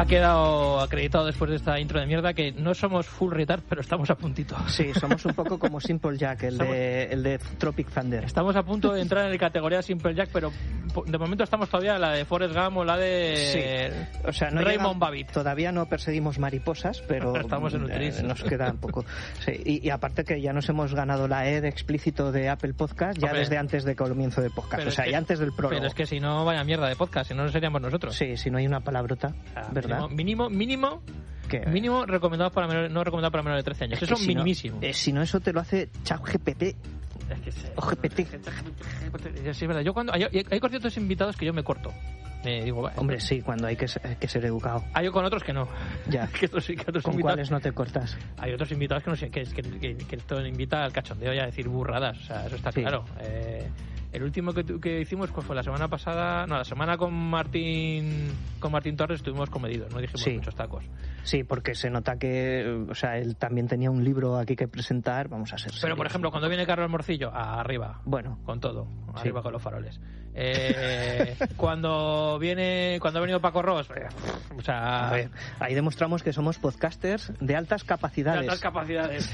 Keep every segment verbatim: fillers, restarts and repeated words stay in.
Ha quedado acreditado después de esta intro de mierda que no somos full retard, pero estamos a puntito. Sí, somos un poco como Simple Jack, el, somos... de, el de Tropic Thunder. Estamos a punto de entrar en la categoría Simple Jack, pero de momento estamos todavía en la de Forrest Gump o la de sí. O sea, no Raymond Babbitt. Todavía no perseguimos mariposas, pero estamos en eh, nos queda un poco. Sí, y, y aparte que ya nos hemos ganado la E de explícito de Apple Podcast ya Hombre, desde antes de comienzo de podcast, pero o sea, que, ya antes del prólogo. Pero es que si no, vaya mierda de podcast, si no, no seríamos nosotros. Sí, si no hay una palabrota, ah, ¿verdad? Mínimo, mínimo, ¿Qué? mínimo recomendado para menor, no recomendado para menores de trece años. Es eso si minimísimo. No, eh, si no, eso te lo hace ChatGPT. Es que sí. O G P T. Sí, es verdad. Yo cuando hay, hay con ciertos invitados que yo me corto. Me digo, vale, hombre, sí, cuando hay que ser, hay que ser educado. Hay con otros que no. Ya. que estos, que otros ¿Con invitados, cuáles no te cortas? Hay otros invitados que no sé, que, que, que, que esto invita al cachondeo y a decir burradas. O sea, eso está sí. claro. Eh, el último que, que hicimos pues fue la semana pasada, no, la semana con Martín con Martín Torres estuvimos comedidos, no dijimos sí. muchos tacos. Sí, porque se nota que, o sea, él también tenía un libro aquí que presentar, vamos a ser serios. Pero por ejemplo, cuando viene Carlos Morcillo, arriba. Bueno, con todo, arriba sí. con los faroles. Eh, cuando viene, cuando ha venido Paco Ross, eh, o sea, a ver, ahí demostramos que somos podcasters de altas capacidades. De altas capacidades.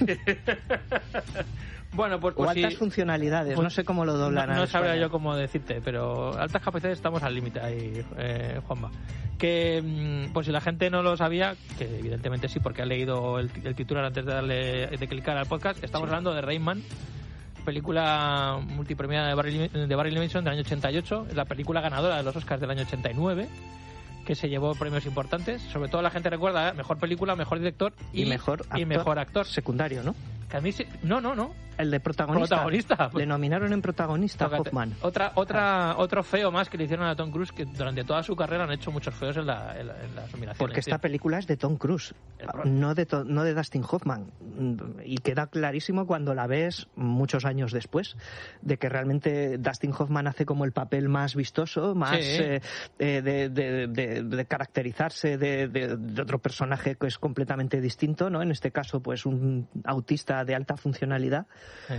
Bueno, pues, pues o altas sí, funcionalidades, pues, no sé cómo lo doblan. No, no sabría yo cómo decirte, pero altas capacidades estamos al límite ahí, eh, Juanma. Que, pues si la gente no lo sabía, que evidentemente sí, porque ha leído el, el titular antes de darle de clicar al podcast, estamos sí. hablando de Rain Man, película multipremiada de Barry, de Barry Levinson del año ochenta y ocho, la película ganadora de los Oscars del año ochenta y nueve, que se llevó premios importantes. Sobre todo la gente recuerda, ¿eh? Mejor película, mejor director y, y, mejor, actor y mejor actor secundario, ¿no? Que a mí sí, no, no, no. El de protagonista. protagonista. Le nominaron en protagonista a Hoffman. Otra, otra, otro feo más que le hicieron a Tom Cruise, que durante toda su carrera han hecho muchos feos en, la, en, la, en las nominaciones. Porque esta sí. película es de Tom Cruise, no de, to, no de Dustin Hoffman. Y queda clarísimo cuando la ves muchos años después, de que realmente Dustin Hoffman hace como el papel más vistoso, más sí. eh, eh, de, de, de, de caracterizarse de, de, de otro personaje que es completamente distinto, ¿no? En este caso, pues un autista de alta funcionalidad. Sí.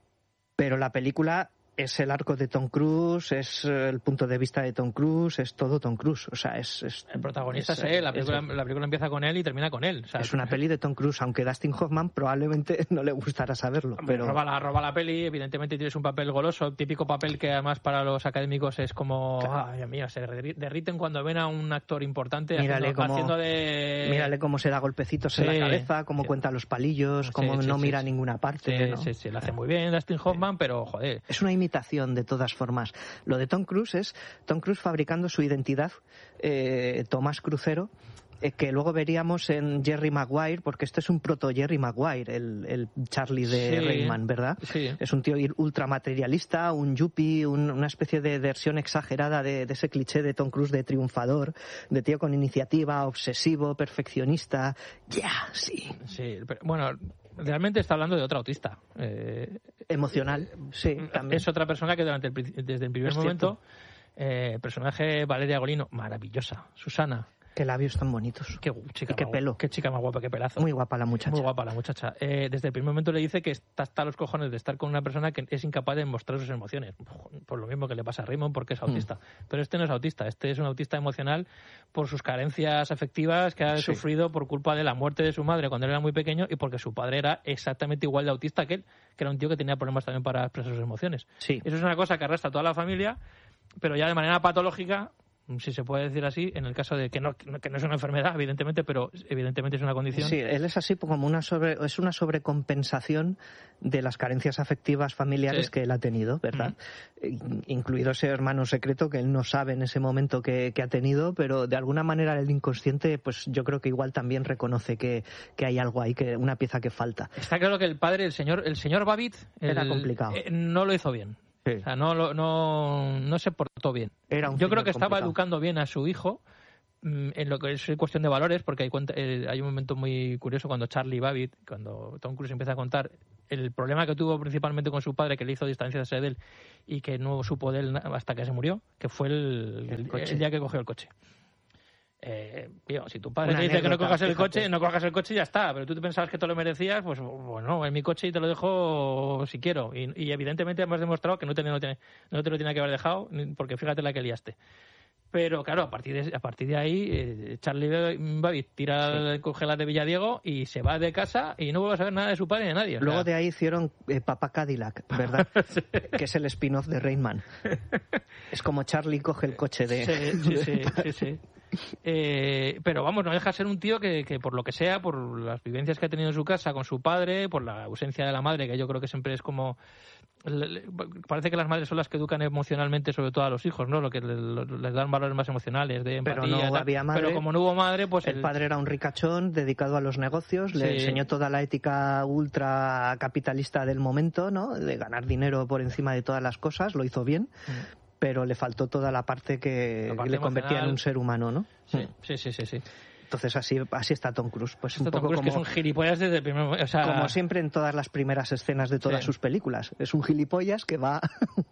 Pero la película es el arco de Tom Cruise, es el punto de vista de Tom Cruise, es todo Tom Cruise, o sea, es... es el protagonista es, es él, la película, es, la película empieza con él y termina con él. O sea, es una peli de Tom Cruise, aunque Dustin Hoffman probablemente no le gustará saberlo, pero... Roba la, roba la peli, evidentemente tienes un papel goloso, típico papel que además para los académicos es como... Claro. Ay, mía, se derriten cuando ven a un actor importante mírale haciendo, cómo, haciendo de... Mírale cómo se da golpecitos sí, en la cabeza, cómo sí. cuenta los palillos, cómo sí, no sí, mira a ninguna parte. Sí, ¿no? sí, sí, lo hace muy bien Dustin Hoffman, pero joder... Es una imitación de todas formas. Lo de Tom Cruise es Tom Cruise fabricando su identidad, eh, Tomás Crucero, eh, que luego veríamos en Jerry Maguire, porque este es un proto Jerry Maguire, el, el Charlie de sí, Rain Man, ¿verdad? Sí. Es un tío ultramaterialista, un yuppie, un, una especie de versión exagerada de, de ese cliché de Tom Cruise de triunfador, de tío con iniciativa, obsesivo, perfeccionista. Ya, yeah, sí. Sí, pero bueno... Realmente está hablando de otra autista. Eh, Emocional, sí, también. Es otra persona que durante el, desde el primer es momento, eh, el personaje Valeria Golino, maravillosa. Susana. Qué labios tan bonitos. Qué chica y qué más, pelo. Qué chica más guapa, qué pelazo. Muy guapa la muchacha. Muy guapa la muchacha. Eh, desde el primer momento le dice que está hasta los cojones de estar con una persona que es incapaz de mostrar sus emociones. Por lo mismo que le pasa a Raymond porque es autista. Mm. Pero este no es autista. Este es un autista emocional por sus carencias afectivas que ha sí. sufrido por culpa de la muerte de su madre cuando él era muy pequeño y porque su padre era exactamente igual de autista que él, que era un tío que tenía problemas también para expresar sus emociones. Sí. Eso es una cosa que arrastra a toda la familia, pero ya de manera patológica, si se puede decir así, en el caso de que no, que no es una enfermedad, evidentemente, pero evidentemente es una condición. Sí, él es así como una sobre, es una sobrecompensación de las carencias afectivas familiares sí. que él ha tenido, ¿verdad? Uh-huh. Incluido ese hermano secreto que él no sabe en ese momento que, que ha tenido, pero de alguna manera el inconsciente, pues yo creo que igual también reconoce que, que hay algo ahí, que una pieza que falta. Está claro que el padre, el señor, el señor Babbitt, era el, complicado. Eh, no lo hizo bien. Sí. O sea, no, no, no se portó bien. Era un Yo creo que estaba complicado. educando bien a su hijo mmm, en lo que es cuestión de valores, porque hay, cuenta, eh, hay un momento muy curioso cuando Charlie Babbitt, cuando Tom Cruise empieza a contar el problema que tuvo principalmente con su padre, que le hizo distanciarse de él y que no supo de él hasta que se murió, que fue el, el, el, el día que cogió el coche. Eh, tío, si tu padre Una te dice anécdota, que no cojas el fíjate. coche, no cojas el coche y ya está, pero tú te pensabas que te lo merecías, pues bueno, en mi coche y te lo dejo si quiero. Y, y evidentemente hemos demostrado que no te, no, te, no te lo tiene que haber dejado, porque fíjate la que liaste. Pero claro, a partir de, a partir de ahí, eh, Charlie Babbitt tira sí. el congelador de Villadiego y se va de casa y no vuelve a saber nada de su padre ni de nadie. O sea. Luego de ahí hicieron eh, Papá Cadillac, ¿verdad? sí. Que es el spin-off de Rain Man. Es como Charlie coge el coche de... Sí, sí, sí. sí, sí. Eh, pero vamos, no deja de ser un tío que, que por lo que sea, por las vivencias que ha tenido en su casa con su padre, por la ausencia de la madre, que yo creo que siempre es como... Parece que las madres son las que educan emocionalmente sobre todo a los hijos, ¿no? Lo que les dan valores más emocionales, de empatía. Pero no había madre. Pero como no hubo madre, pues... El, el padre era un ricachón dedicado a los negocios, sí. le enseñó toda la ética ultra capitalista del momento, ¿no? De ganar dinero por encima de todas las cosas, lo hizo bien. Mm. Pero le faltó toda la parte que, la parte que le convertía emocional. En un ser humano, ¿no? Sí, sí, sí, sí. sí. Entonces así así está Tom Cruise. Pues está un Tom poco Cruise, como, que es un gilipollas desde el primer momento. O sea... Como siempre en todas las primeras escenas de todas sí. sus películas. Es un gilipollas que va...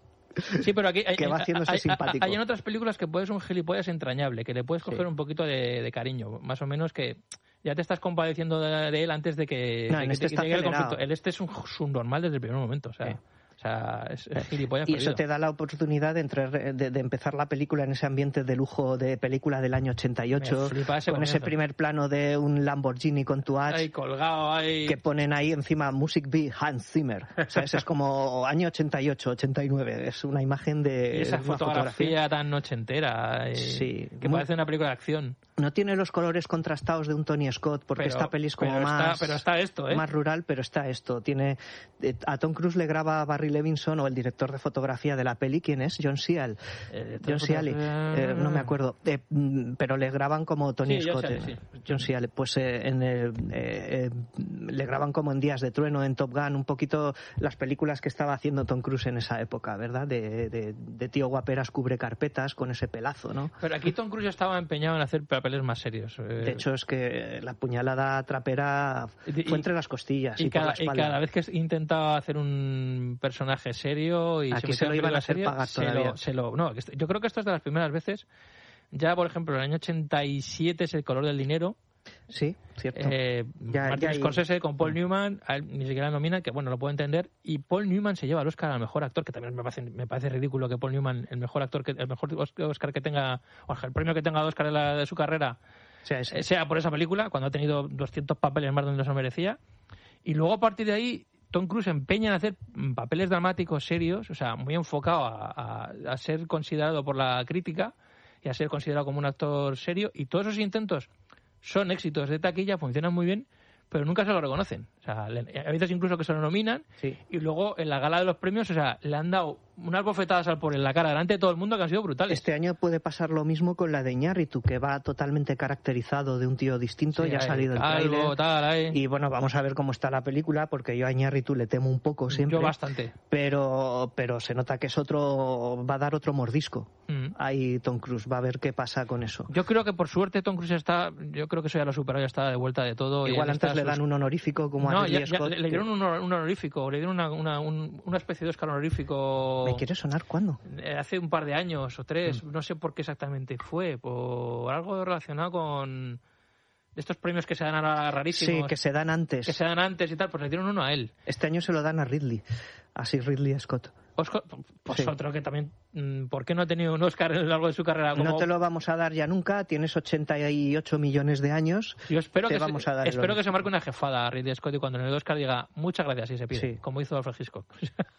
Sí, pero aquí hay, que va haciéndose hay, simpático. Hay en otras películas que puedes un gilipollas entrañable, que le puedes coger sí. un poquito de, de cariño. Más o menos que... Ya te estás compadeciendo de, de él antes de que, no, de en que, este que está llegue el conflicto. Él este es un subnormal desde el primer momento. O sea... Sí. O sea, es, es gilipollas y perdido. eso te da la oportunidad de, entre, de, de empezar la película en ese ambiente de lujo de película del año ochenta y ocho, ese con comienzo. Ese primer plano de un Lamborghini con Touareg ahí colgado ahí. Que ponen ahí encima Music B Hans Zimmer. O sea, ese es como año ochenta y ocho, ochenta y nueve. Es una imagen de... Y esa fotografía, fotografía tan ochentera. Sí. Que Muy... parece una película de acción. No tiene los colores contrastados de un Tony Scott, porque pero, esta peli es como pero más... Está, pero está esto, ¿eh? Más rural, pero está esto. Tiene... A Tom Cruise le graba Barry Levinson, o el director de fotografía de la peli, ¿quién es? John Cial. Eh, John Ciale. Eh, no me acuerdo. Eh, pero le graban como Tony sí, Scott. John Ciale, eh, sí. John Ciale. Pues eh, en el, eh, le graban como en Días de Trueno, en Top Gun, un poquito las películas que estaba haciendo Tom Cruise en esa época, ¿verdad? De, de, de tío guaperas cubre carpetas con ese pelazo, ¿no? Pero aquí Tom Cruise estaba empeñado en hacer papeles más serios. De hecho, es que la puñalada trapera fue y, entre las costillas y, y, cada, por la espalda. Y cada vez que intentaba hacer un personaje serio y aquí se, se lo iban a hacer seria, pagar se todavía. Lo, se lo, no, yo creo que esto es de las primeras veces. Ya, por ejemplo, en el año ochenta y siete es El color del dinero. Sí, cierto. Eh, ya, Martin ya, Scorsese con Paul Newman, a él ni siquiera nominan, que bueno, lo puedo entender, y Paul Newman se lleva el Oscar al mejor actor, que también me parece, me parece ridículo que Paul Newman, el mejor actor, que el mejor Oscar que tenga, o el premio que tenga de Oscar de, la, de su carrera, sea, eh, sea por esa película, cuando ha tenido doscientos papeles más donde se lo merecía. Y luego a partir de ahí Tom Cruise empeña en hacer papeles dramáticos serios, o sea, muy enfocado a, a, a ser considerado por la crítica y a ser considerado como un actor serio, y todos esos intentos son éxitos de taquilla, funcionan muy bien, pero nunca se lo reconocen. O sea, a veces incluso que se lo nominan, sí. Y luego en la gala de los premios, o sea, le han dado unas bofetadas al por en la cara delante de todo el mundo que han sido brutales. Este año puede pasar lo mismo con la de Iñárritu, que va totalmente caracterizado de un tío distinto, sí, ya ha salido el tráiler. Tal, y bueno, vamos a ver cómo está la película, porque yo a Iñárritu le temo un poco siempre. Yo bastante. Pero, pero se nota que es otro, va a dar otro mordisco. Mm. Ahí Tom Cruise, va a ver qué pasa con eso. Yo creo que por suerte Tom Cruise está, yo creo que eso ya lo superó, ya está de vuelta de todo. Igual y antes le sus... dan un honorífico como no, a Ridley ya, ya, Scott. Le, le dieron un, un honorífico, le dieron una, una, un, una especie de Oscar honorífico. ¿Me quiere sonar cuándo? Hace un par de años o tres, mm. no sé por qué exactamente fue, por algo relacionado con estos premios que se dan ahora rarísimos. Sí, que se dan antes. Que se dan antes y tal, pues le dieron uno a él. Este año se lo dan a Ridley, así Ridley Scott. Oscar, pues sí. Otro que también, ¿por qué no ha tenido un Oscar a lo largo de su carrera? Como... No te lo vamos a dar ya nunca, tienes ochenta y ocho millones de años. Yo espero, te que, vamos se, a dar espero que se marque una jefada a Ridley Scott y cuando en el Oscar diga muchas gracias y se pide, sí. Como hizo Alfred Hitchcock.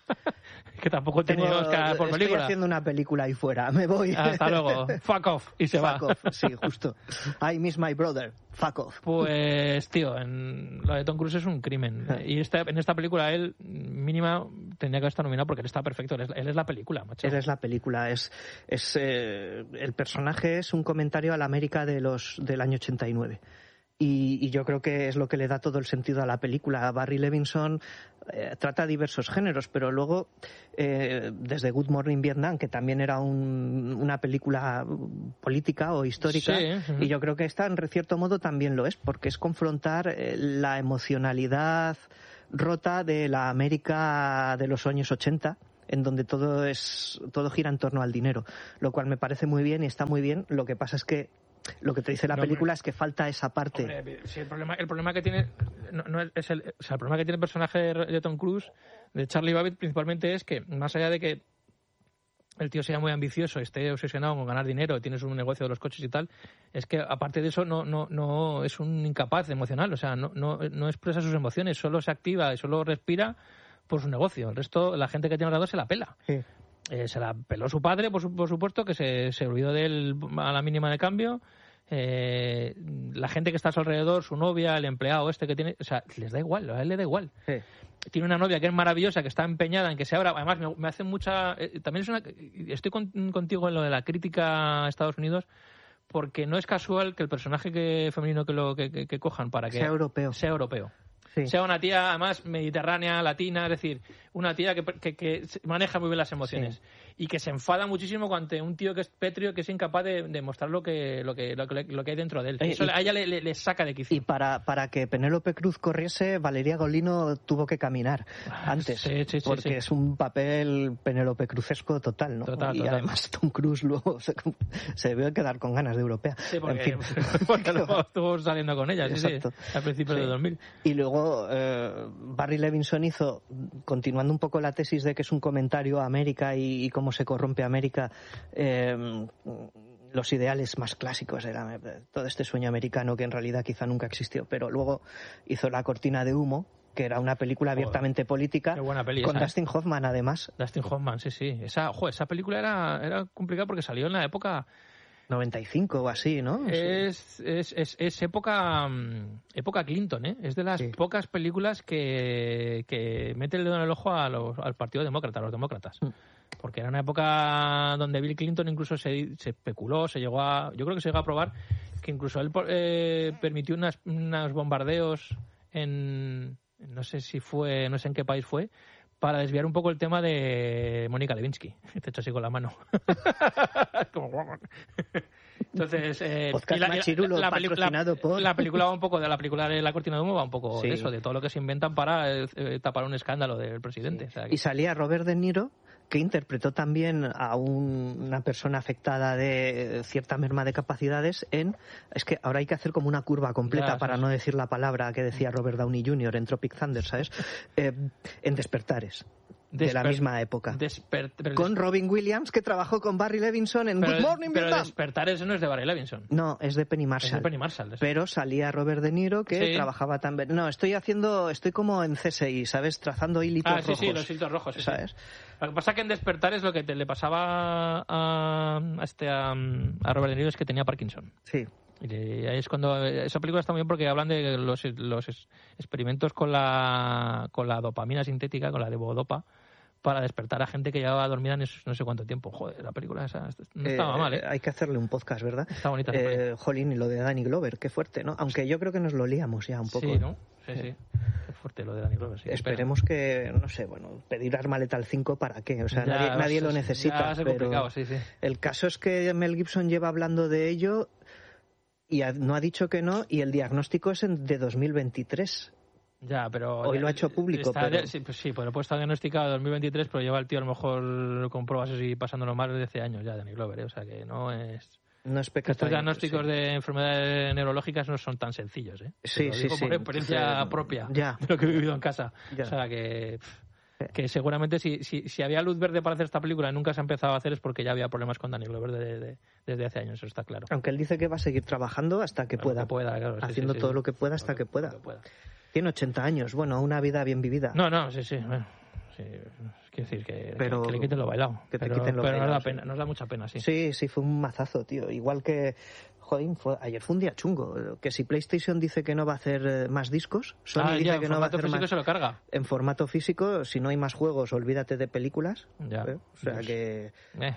Que tampoco tenía Oscar por película. Estoy haciendo una película ahí fuera, me voy. Hasta luego, fuck off, y se fuck va. Off, sí, justo. I miss my brother, fuck off. Pues, tío, en... lo de Tom Cruise es un crimen. Y esta, en esta película él, mínima, tendría que estar nominado porque él está perfecto. Él es, él es la película, macho. Él es la película. Es, es eh, el personaje es un comentario a la América de los del año ochenta y nueve. Y, y yo creo que es lo que le da todo el sentido a la película. Barry Levinson eh, trata diversos géneros, pero luego, eh, desde Good Morning Vietnam, que también era un, una película política o histórica, sí, uh-huh. Y yo creo que esta, en cierto modo, también lo es, porque es confrontar eh, la emocionalidad rota de la América de los años ochenta, en donde todo es todo gira en torno al dinero, lo cual me parece muy bien y está muy bien. Lo que pasa es que lo que te dice la no, película hombre, es que falta esa parte. Hombre, sí, el problema, el problema que tiene no, no es el, o sea, el problema que tiene el personaje de Tom Cruise, de Charlie Babbitt, principalmente es que más allá de que el tío sea muy ambicioso, esté obsesionado con ganar dinero, tienes un negocio de los coches y tal, es que aparte de eso no no no es un incapaz emocional, o sea, no no no expresa sus emociones, solo se activa y solo respira por su negocio. El resto, la gente que tiene alrededor se la pela. Sí. Eh, se la peló su padre, por, su, por supuesto, que se, se olvidó de él a la mínima de cambio. Eh, la gente que está a su alrededor, su novia, el empleado este que tiene, o sea, les da igual, a él le da igual. Sí. Tiene una novia que es maravillosa, que está empeñada en que se abra. Además, me, me hace mucha. Eh, también es una. Estoy con, contigo en lo de la crítica a Estados Unidos, porque no es casual que el personaje que, femenino que lo que, que, que cojan para que sea europeo. Sea europeo. Sí. Sea una tía, además, mediterránea, latina, es decir, una tía que, que, que maneja muy bien las emociones. Sí. Y que se enfada muchísimo ante un tío que es pétreo, que es incapaz de, de mostrar lo que, lo, que, lo, que, lo que hay dentro de él. Eso y, a ella le, le, le saca de quicio. Y para, para que Penélope Cruz corriese, Valeria Golino tuvo que caminar antes. Sí, sí, sí, porque sí. es un papel Penélope Cruzesco total, ¿no? Total, y total. además Tom Cruise luego se, se debió quedar con ganas de europea. Sí, porque, en fin. porque luego estuvo saliendo con ella, sí, sí, al principio sí. de dos mil. Y luego eh, Barry Levinson hizo, continuando un poco la tesis de que es un comentario a América y, y cómo se corrompe América, eh, los ideales más clásicos, era todo este sueño americano que en realidad quizá nunca existió, pero luego hizo La cortina de humo, que era una película abiertamente joder, política, qué buena peli con esa, Dustin Hoffman además. Dustin Hoffman, sí, sí. Esa, joder, esa película era, era complicada porque salió en la época... noventa y cinco o así, ¿no? Es, es, es, es época época Clinton, ¿eh? Es de las sí. pocas películas que, que mete el dedo en el ojo a los, al Partido Demócrata, a los demócratas. Mm. Porque era una época donde Bill Clinton incluso se, se especuló, se llegó a... Yo creo que se llegó a probar que incluso él eh, permitió unas, unos bombardeos en... No sé si fue... No sé en qué país fue, para desviar un poco el tema de Mónica Lewinsky. Te he hecho así con la mano. Como... Entonces, eh, y la, Machirulo, la, la, patrocinado la, por... la película va un poco de la película de La cortina de humo va un poco sí. de eso, de todo lo que se inventan para eh, tapar un escándalo del presidente. Sí. O sea, que... Y salía Robert De Niro, que interpretó también a un, una persona afectada de cierta merma de capacidades en... Es que ahora hay que hacer como una curva completa ya, para sí, no decir la palabra que decía Robert Downey junior en Tropic Thunder, ¿sabes? eh, en Despertares. De Desper- la misma época. Desper- con Robin Williams, que trabajó con Barry Levinson en pero, Good Morning pero Vietnam. Despertares no es de Barry Levinson. No, es de Penny Marshall. Es de Penny Marshall. Es. Pero salía Robert De Niro, que sí. trabajaba también... No, estoy haciendo... Estoy como en C S I, ¿sabes? Trazando hilitos ah, sí, rojos. sí, los hilitos rojos, sí, ¿sabes? Sí. Lo que pasa es que en Despertares lo que te, le pasaba a, a, este, a, a Robert De Niro es que tenía Parkinson. Sí. Y ahí es cuando... Esa película está muy bien porque hablan de los, los experimentos con la, con la dopamina sintética, con la levodopa, para despertar a gente que llevaba dormida en no sé cuánto tiempo. Joder, la película esa no estaba eh, mal, ¿eh? Hay que hacerle un podcast, ¿verdad? Está bonita. Eh, jolín, y lo de Danny Glover, qué fuerte, ¿no? Aunque yo creo que nos lo liamos ya un poco. Sí, ¿no? Sí, sí. Qué fuerte lo de Danny Glover, sí. Esperemos que, no sé, bueno, pedir Arma Letal cinco para qué. O sea, ya, nadie, nadie lo necesita. Ya pero sí, sí. El caso es que Mel Gibson lleva hablando de ello y no ha dicho que no, y el diagnóstico es de dos mil veintitrés. Ya, pero... Hoy lo ha hecho público, está, pero... Sí, pues sí, pues lo puesto diagnosticado en dos mil veintitrés, pero lleva el tío a lo mejor con pruebas así pasándolo mal desde hace años ya, Danny Glover, ¿eh? O sea que no es... No es pecado. Estos diagnósticos sí. de enfermedades neurológicas no son tan sencillos, ¿eh? Sí, lo sí, digo sí. por experiencia sí. propia ya. de lo que he vivido en casa. Ya. O sea que... que seguramente si, si, si había luz verde para hacer esta película y nunca se ha empezado a hacer es porque ya había problemas con Danny Glover de, de, de, desde hace años, eso está claro. Aunque él dice que va a seguir trabajando hasta que claro, pueda, que pueda claro, sí, haciendo sí, sí, todo sí. lo que pueda hasta que pueda. que pueda. Tiene ochenta años, bueno, una vida bien vivida. No, no, sí, sí, bueno, sí quiero decir que, pero, que, que le quiten lo bailado. Que te pero quiten lo pero bailado, nos, da sí. pena, nos da mucha pena, sí. Sí, sí, fue un mazazo, tío. Igual que, joder, fue, ayer fue un día chungo. Que si PlayStation dice que no va a hacer más discos, Sony ah, dice ya, que no va a hacer físico más... se lo carga. En formato físico, si no hay más juegos, olvídate de películas. Ya. ¿eh? O sea pues, que... Eh.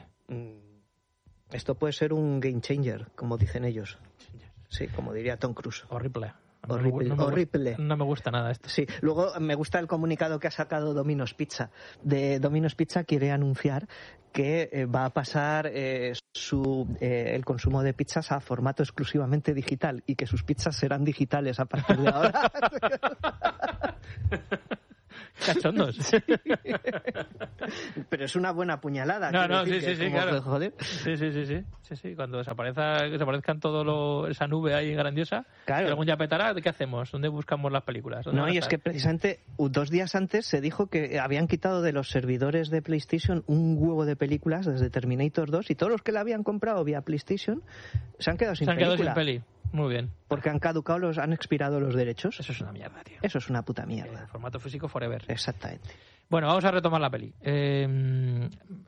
Esto puede ser un game changer, como dicen ellos. Sí, como diría Tom Cruise. Horrible. Horrible, no me, horrible. No me gusta nada esto. Sí, luego me gusta el comunicado que ha sacado Domino's Pizza. De Domino's Pizza quiere anunciar que eh, va a pasar eh, su eh, el consumo de pizzas a formato exclusivamente digital y que sus pizzas serán digitales a partir de ahora. Cachondos. Sí. Pero es una buena puñalada. No, no, sí, decir, sí, sí, como, claro. Joder. Sí, sí, sí, sí, sí, sí. Cuando desaparezca, desaparezcan todo lo, esa nube ahí grandiosa, claro. que algún día petará, ¿qué hacemos? ¿Dónde buscamos las películas? No, y es que precisamente dos días antes se dijo que habían quitado de los servidores de PlayStation un huevo de películas desde Terminator dos y todos los que la habían comprado vía PlayStation se han quedado sin se han película. quedado sin peli. Muy bien. Porque han caducado, los han expirado los derechos. Eso es una mierda, tío. Eso es una puta mierda. El formato físico forever. Exactamente. Bueno, vamos a retomar la peli. Eh,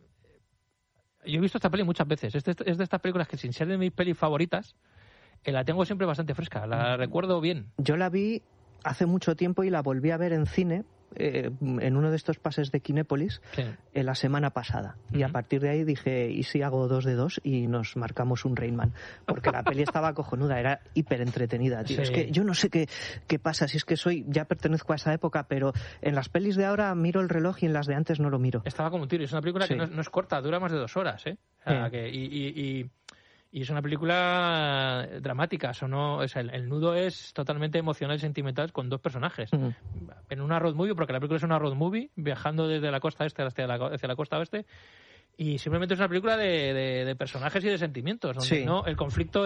yo he visto esta peli muchas veces. Es de, es de estas películas que, sin ser de mis pelis favoritas, eh, la tengo siempre bastante fresca. La recuerdo bien. Yo la vi hace mucho tiempo y la volví a ver en cine, eh, en uno de estos pases de Kinépolis, sí. eh, la semana pasada. Uh-huh. Y a partir de ahí dije, ¿y si hago dos de dos y nos marcamos un Rain Man? Porque la peli estaba cojonuda, era hiper entretenida, tío. Sí. Es que yo no sé qué, qué pasa, si es que soy, ya pertenezco a esa época, pero en las pelis de ahora miro el reloj y en las de antes no lo miro. Estaba como un tiro, es una película sí. que no es, no es corta, dura más de dos horas, ¿eh? O sea, sí. que, y, y, y... Y es una película dramática, sonó, o sea, el, el nudo es totalmente emocional y sentimental con dos personajes. Uh-huh. En una road movie, porque la película es una road movie, viajando desde la costa este hacia la, hacia la costa oeste, y simplemente es una película de, de, de personajes y de sentimientos, donde sí. no el conflicto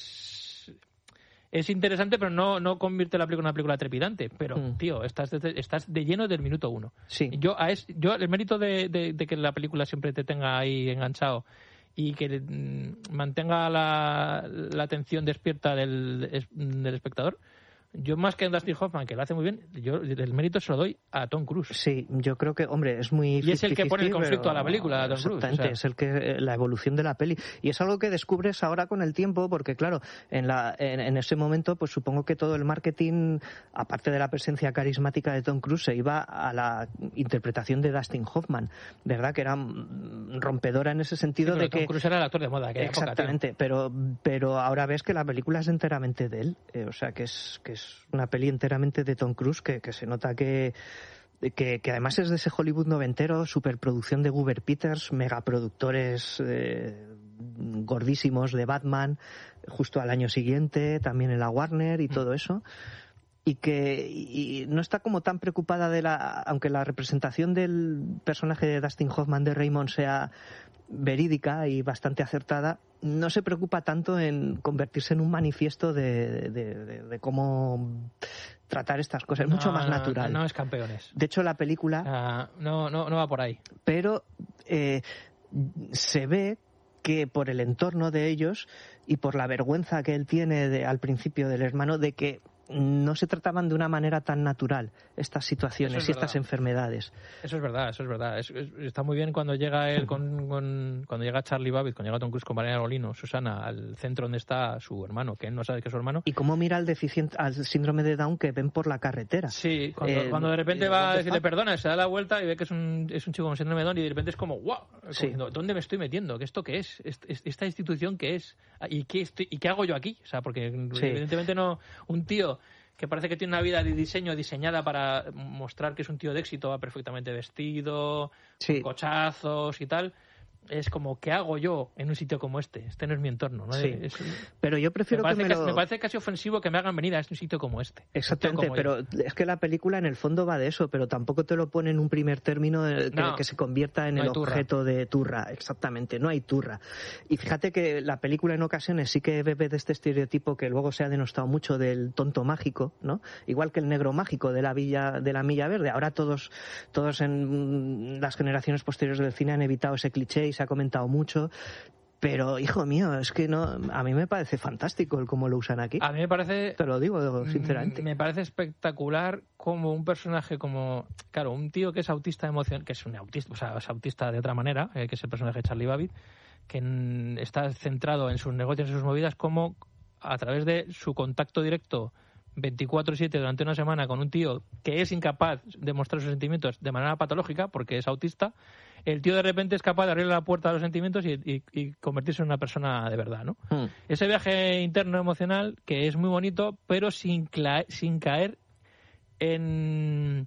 es es interesante, pero no, no convierte la película en una película trepidante. Pero, uh-huh. tío, estás de, estás de lleno del minuto uno. Sí. Yo, a es, yo el mérito de, de, de que la película siempre te tenga ahí enganchado y que mm, mantenga la, la atención despierta del, del espectador, yo más que en Dustin Hoffman, que lo hace muy bien, yo el mérito se lo doy a Tom Cruise. Sí, yo creo que, hombre, es muy... Y es el que pone el conflicto pero... a la película, Tom Cruise. Exactamente, o sea... es el que la evolución de la peli. Y es algo que descubres ahora con el tiempo, porque claro, en, la, en, en ese momento, pues supongo que todo el marketing, aparte de la presencia carismática de Tom Cruise, se iba a la interpretación de Dustin Hoffman, ¿verdad? Que era rompedora en ese sentido sí, de Tom que... Tom Cruise era el actor de moda. Que exactamente, época, pero, pero ahora ves que la película es enteramente de él, eh, o sea, que es, que es una peli enteramente de Tom Cruise, que, que se nota que, que, que además es de ese Hollywood noventero, superproducción de Guber Peters, megaproductores eh, gordísimos de Batman, justo al año siguiente, también en la Warner y todo eso. Y que y no está como tan preocupada de la... Aunque la representación del personaje de Dustin Hoffman de Raymond sea verídica y bastante acertada, no se preocupa tanto en convertirse en un manifiesto de, de, de, de cómo tratar estas cosas. Es no, mucho más natural. No, no es campeones. De hecho, la película... Uh, no, no, no va por ahí. Pero eh, se ve que por el entorno de ellos y por la vergüenza que él tiene de, al principio del hermano, de que no se trataban de una manera tan natural estas situaciones y estas enfermedades. Eso es verdad, eso es verdad. Es, es, está muy bien cuando llega él con, con cuando llega Charlie Babbitt, cuando llega Tom Cruise con Mariana Golino, Susana, al centro donde está su hermano, que él no sabe que es su hermano. Y cómo mira al deficiente, al síndrome de Down que ven por la carretera. Sí, cuando, eh, cuando de repente va a decirle perdona, se da la vuelta y ve que es un, es un chico con síndrome de Down y de repente es como wow, como sí. diciendo, ¿dónde me estoy metiendo? ¿Qué esto qué es? ¿Esta institución qué es? ¿Y qué, estoy, y qué hago yo aquí? O sea, porque sí. evidentemente no, un tío que parece que tiene una vida de diseño diseñada para mostrar que es un tío de éxito, va perfectamente vestido, sí. con cochazos y tal. Es como, ¿qué hago yo en un sitio como este? Este no es mi entorno, ¿no? Sí. Es, pero yo prefiero me que me casi, lo... me parece casi ofensivo que me hagan venir a este sitio como este. Exactamente, como pero yo. Es que la película en el fondo va de eso, pero tampoco te lo pone en un primer término que, no, que se convierta en no el turra. objeto de turra. Exactamente, no hay turra. Y fíjate que la película en ocasiones sí que bebe de este estereotipo que luego se ha denostado mucho del tonto mágico, ¿no? Igual que el negro mágico de la villa de la Milla Verde. Ahora todos, todos en las generaciones posteriores del cine han evitado ese cliché y se ha comentado mucho. Pero, hijo mío, es que no, a mí me parece fantástico el cómo lo usan aquí. A mí me parece... Te lo digo, sinceramente. Me parece espectacular como un personaje como... Claro, un tío que es autista emocional, que es un autista, o sea, es autista de otra manera, eh, que es el personaje de Charlie Babbitt, que en, está centrado en sus negocios y sus movidas, como a través de su contacto directo veinticuatro siete durante una semana con un tío que es incapaz de mostrar sus sentimientos de manera patológica porque es autista, el tío de repente es capaz de abrirle la puerta a los sentimientos y, y, y convertirse en una persona de verdad, ¿no? Mm. Ese viaje interno emocional que es muy bonito, pero sin, cla- sin caer en,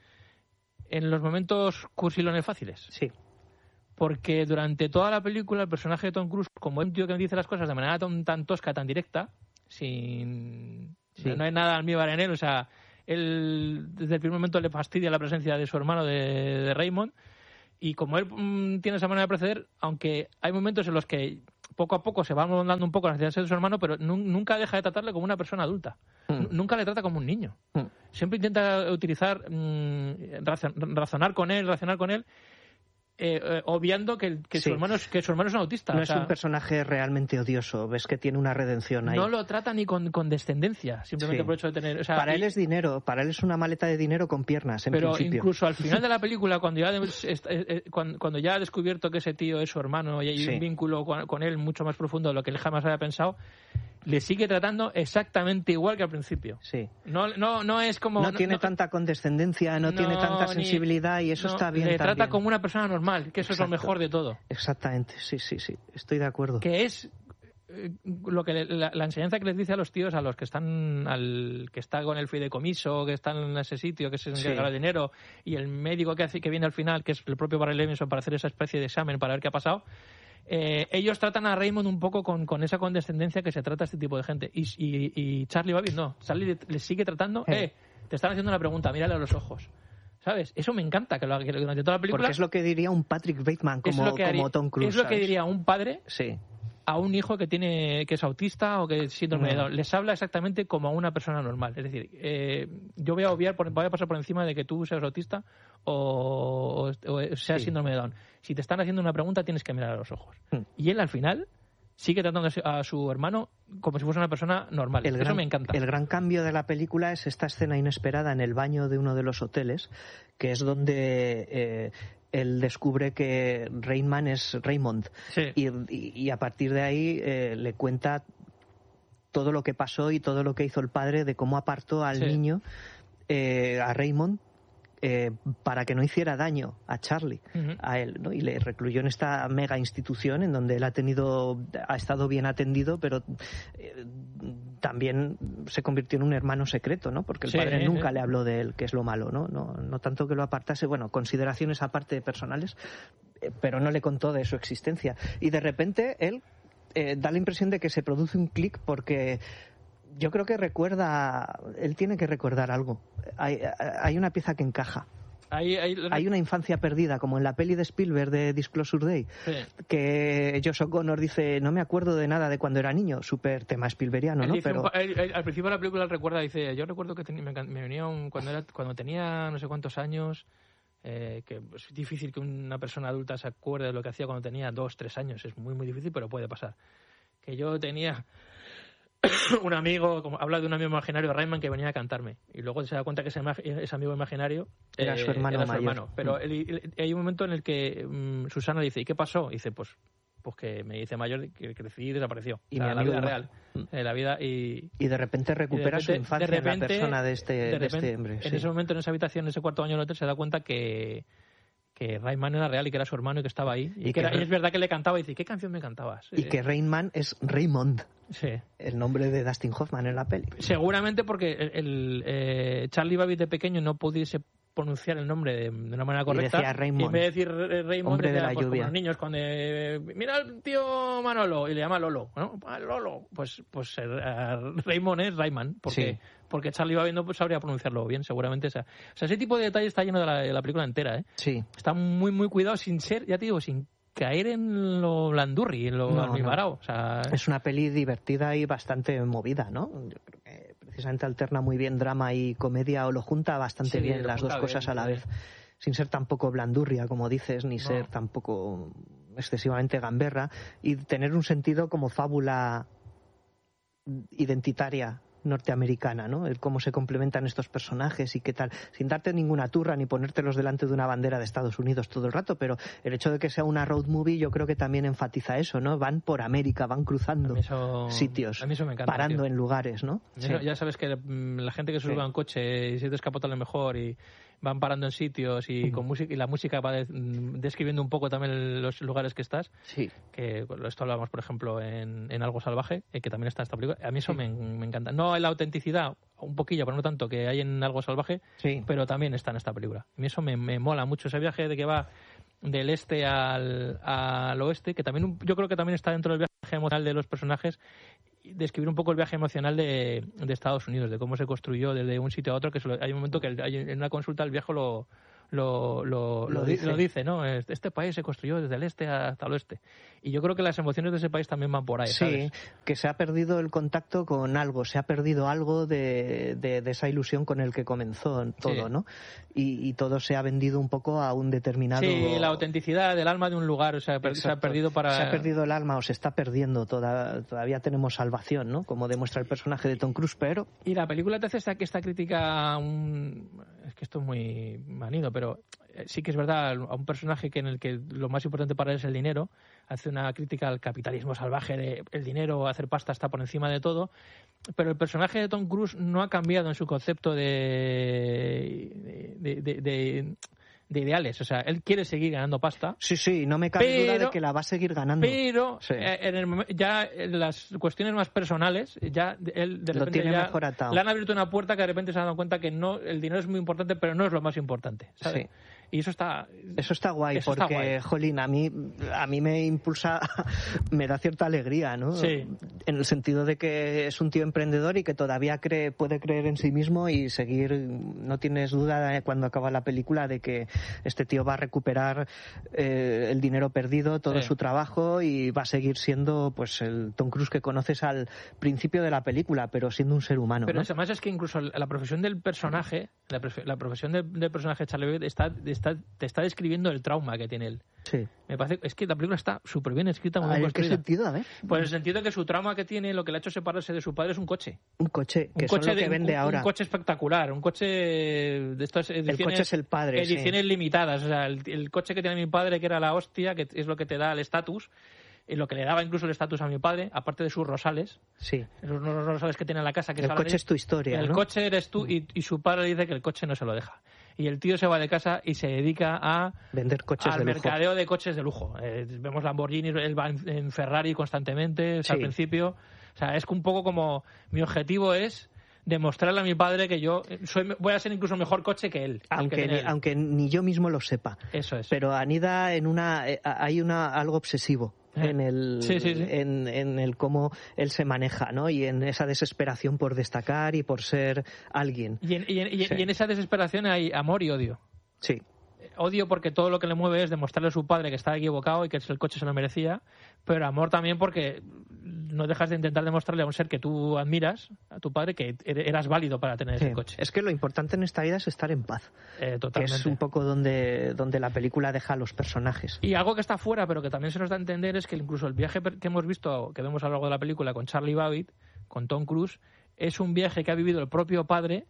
en los momentos cursilones fáciles. Sí. Porque durante toda la película el personaje de Tom Cruise, como es un tío que me dice las cosas de manera tan, tan tosca, tan directa, sin... Sí. No hay nada almíbar en él, o sea, él desde el primer momento le fastidia la presencia de su hermano de, de Raymond y como él mmm, tiene esa manera de proceder, aunque hay momentos en los que poco a poco se va dando un poco las necesidades de su hermano, pero nu- nunca deja de tratarle como una persona adulta. Mm. Nunca le trata como un niño. Mm. Siempre intenta utilizar, mmm, razon- razonar con él, racionar con él, Eh, eh, obviando que, que, sí. su hermano es, que su hermano es un autista. No o sea, es un personaje realmente odioso, ves que tiene una redención ahí. No lo trata ni con, con descendencia, simplemente sí. por el hecho de tener... O sea, para y, él es dinero, para él es una maleta de dinero con piernas, en pero principio. Incluso al final de la película, cuando ya, cuando, cuando ya ha descubierto que ese tío es su hermano y hay sí. un vínculo con, con él mucho más profundo de lo que él jamás había pensado, le sigue tratando exactamente igual que al principio. Sí. No, no, no es como... No, no tiene no, tanta condescendencia, no, no tiene tanta sensibilidad ni, y eso no, está bien. Le también. trata como una persona normal, que eso Exacto. es lo mejor de todo. Exactamente, sí, sí, sí. Estoy de acuerdo. Que es eh, lo que le, la, la enseñanza que les dice a los tíos, a los que están al que está con el fideicomiso, que están en ese sitio, que se encarga sí. el dinero, y el médico que hace que viene al final, que es el propio Barry Levinson, para hacer esa especie de examen para ver qué ha pasado. Eh, ellos tratan a Raymond un poco con, con esa condescendencia que se trata a este tipo de gente. Y, y, y Charlie Babbitt no. Charlie le, le sigue tratando, eh. eh, te están haciendo una pregunta, mírale a los ojos. ¿Sabes? Eso me encanta, que, lo, que durante toda la película... Porque es lo que diría un Patrick Bateman como, es haría, como Tom Cruise. Es lo ¿sabes? que diría un padre sí. a un hijo que tiene que es autista o que es síndrome de Down. Les habla exactamente como a una persona normal. Es decir, eh, yo voy a obviar, por, voy a pasar por encima de que tú seas autista o, o, o seas sí. síndrome de Down. Si te están haciendo una pregunta, tienes que mirar a los ojos. Hmm. Y él, al final, sigue tratando a su hermano como si fuese una persona normal. El Eso gran, me encanta. El gran cambio de la película es esta escena inesperada en el baño de uno de los hoteles, que es donde... Eh, él descubre que Raymond es Raymond sí. y, y, y a partir de ahí eh, le cuenta todo lo que pasó y todo lo que hizo el padre de cómo apartó al sí. niño, eh, a Raymond, eh, para que no hiciera daño a Charlie, uh-huh. a él, ¿no? Y le recluyó en esta mega institución en donde él ha tenido, ha estado bien atendido, pero eh, también se convirtió en un hermano secreto, ¿no? Porque el sí, padre nunca sí. le habló de él, que es lo malo, ¿no? No, no tanto que lo apartase, bueno, consideraciones aparte personales, eh, pero no le contó de su existencia. Y de repente él eh, da la impresión de que se produce un clic porque yo creo que recuerda, él tiene que recordar algo. Hay, hay una pieza que encaja. Hay, hay... hay una infancia perdida, como en la peli de Spielberg de Disclosure Day, sí. que Josh O'Connor dice, no me acuerdo de nada de cuando era niño, súper tema spielbergiano, ¿no? Pero... Un, él, él, al principio de la película él recuerda, dice, yo recuerdo que ten, me, me venía un, cuando, era, cuando tenía no sé cuántos años, eh, que es difícil que una persona adulta se acuerde de lo que hacía cuando tenía dos, tres años, es muy, muy difícil, pero puede pasar. Que yo tenía... un amigo, como habla de un amigo imaginario, Raymond, que venía a cantarme. Y luego se da cuenta que ese, ese amigo imaginario era eh, su hermano era su mayor. Hermano. Pero mm. él, él, hay un momento en el que um, Susana dice, ¿y qué pasó? Y dice, pues, pues que me dice mayor, que crecí y desapareció. Y o sea, mi la amigo vida real. Eh, la vida y... Y de repente recupera de repente, su infancia de repente, en la persona de este, de repente, de este hombre. En sí. ese momento, en esa habitación, en ese cuarto baño del hotel, se da cuenta que... que Raymond era real y que era su hermano y que estaba ahí. Y, y, que era, y es verdad que le cantaba y dice, ¿qué canción me cantabas? Y eh, que Raymond es Raymond. Sí. El nombre de Dustin Hoffman en la peli. Seguramente porque el, el eh, Charlie Babbitt de pequeño no pudiese pronunciar el nombre de, de una manera correcta. Y decía Raymond. Y en vez de decir Raymond, hombre decía, de la pues, lluvia. Como los niños cuando eh, mira al tío Manolo y le llama Lolo, ¿no? Ah, Lolo. Pues, pues eh, Raymond es Raymond, porque... Sí. Porque Charlie Babbitt no sabría pronunciarlo bien, seguramente. O sea, o sea, ese tipo de detalle está lleno de la, de la película entera, ¿eh? Sí. Está muy, muy cuidado sin ser, ya te digo, sin caer en lo blandurri, en lo no, almibarao. No. O sea, es una peli divertida y bastante movida, ¿no? Yo creo que precisamente alterna muy bien drama y comedia, o lo junta bastante sí, bien las dos bien, cosas a la vez. Sin ser tampoco blandurria, como dices, ni no. ser tampoco excesivamente gamberra, y tener un sentido como fábula identitaria norteamericana, ¿no? El cómo se complementan estos personajes y qué tal, sin darte ninguna turra ni ponértelos delante de una bandera de Estados Unidos todo el rato, pero el hecho de que sea una road movie yo creo que también enfatiza eso, ¿no? Van por América, van cruzando eso, sitios, a mí eso me encanta, parando tío. en lugares, ¿no? Sí. Ya sabes que la gente que se sube a un coche y se descapota mejor y van parando en sitios y mm. con música y la música va de, describiendo un poco también los lugares que estás. Sí. Que esto hablábamos, por ejemplo, en, en Algo Salvaje, eh, que también está en esta película. A mí eso sí. me, me encanta. No la autenticidad, un poquillo, pero no tanto, que hay en Algo Salvaje, sí. pero también está en esta película. A mí eso me, me mola mucho, ese viaje de que va del este al, al oeste, que también yo creo que también está dentro del viaje emocional de los personajes, describir un poco el viaje emocional de, de Estados Unidos, de cómo se construyó desde un sitio a otro, que solo, hay un momento que el, hay, en una consulta el viejo lo, lo, lo, Lo lo, dice. lo dice, ¿no? Este país se construyó desde el este hasta el oeste. Y yo creo que las emociones de ese país también van por ahí, Sí, ¿sabes? que se ha perdido el contacto con algo, se ha perdido algo de, de, de esa ilusión con el que comenzó todo, Sí. ¿no? Y, y todo se ha vendido un poco a un determinado... Sí, la autenticidad del alma de un lugar, o sea, per- se ha Exacto. perdido para... Se ha perdido el alma o se está perdiendo, toda, todavía tenemos salvación, ¿no? Como demuestra el personaje de Tom Cruise, pero... Y la película te hace esta, esta crítica a un... Es que esto es muy manido, pero sí que es verdad, a un personaje que en el que lo más importante para él es el dinero. Hace una crítica al capitalismo salvaje de el dinero, hacer pasta está por encima de todo. Pero el personaje de Tom Cruise no ha cambiado en su concepto de... de, de, de de ideales, o sea, él quiere seguir ganando pasta. Sí, sí, no me cabe pero, duda de que la va a seguir ganando. Pero sí. eh, en el, ya en las cuestiones más personales, ya él de repente lo tiene ya mejor atado. Le han abierto una puerta que de repente se ha dado cuenta que no, el dinero es muy importante, pero no es lo más importante, ¿sabes? Sí. Y eso está... Eso está guay, eso porque, está guay. jolín, a mí, a mí me impulsa, me da cierta alegría, ¿no? Sí. En el sentido de que es un tío emprendedor y que todavía cree, puede creer en sí mismo y seguir, no tienes duda eh, cuando acaba la película de que este tío va a recuperar eh, el dinero perdido, todo sí. su trabajo y va a seguir siendo pues el Tom Cruise que conoces al principio de la película, pero siendo un ser humano, Pero ¿no? además es que incluso la profesión del personaje, la, profe, la profesión del, del personaje de Charlie Bate está, está, te está describiendo el trauma que tiene él. Sí. Me parece, es que la película está súper bien escrita, muy ¿En bien qué construida. sentido? A ver. Pues en el sentido de que su trauma que tiene, lo que le ha hecho separarse de su padre es un coche. Un coche, que un coche son lo que de, vende un, ahora. Un coche espectacular, un coche de estas ediciones... El coche es el padre, Ediciones sí. limitadas, o sea, el, el coche que tiene mi padre, que era la hostia, que es lo que te da el estatus, y lo que le daba incluso el estatus a mi padre, aparte de sus rosales. Sí. Los, los rosales que tiene en la casa. Que el coche es tu historia, El ¿no? coche eres tú y, y su padre dice que el coche no se lo deja. Y el tío se va de casa y se dedica a vender coches al de lujo. mercadeo de coches de lujo. Eh, vemos Lamborghini, él va en, en Ferrari constantemente, o sea, Sí. al principio. O sea, es un poco como mi objetivo es demostrarle a mi padre que yo soy, voy a ser incluso mejor coche que él. Aunque, que ni, él. aunque ni yo mismo lo sepa. Eso es. Pero anida en una, eh, hay una algo obsesivo. En el, sí, sí, sí. En, en el cómo él se maneja, ¿no? Y en esa desesperación por destacar y por ser alguien. Y en, y en, y sí. y en esa desesperación hay amor y odio. Sí. Odio porque todo lo que le mueve es demostrarle a su padre que está equivocado y que el coche se lo merecía, pero amor también porque no dejas de intentar demostrarle a un ser que tú admiras, a tu padre, que eras válido para tener sí. ese coche. Es que lo importante en esta vida es estar en paz. Eh, totalmente. Que es un poco donde, donde la película deja a los personajes. Y algo que está fuera, pero que también se nos da a entender, es que incluso el viaje que hemos visto, que vemos a lo largo de la película con Charlie Babbitt, con Tom Cruise, es un viaje que ha vivido el propio padre